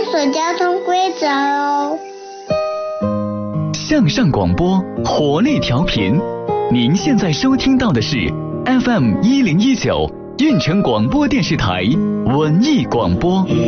守交通规则哦。 向上广播，活力调频。您现在收听到的是 FM 1019运城广播电视台文艺广播。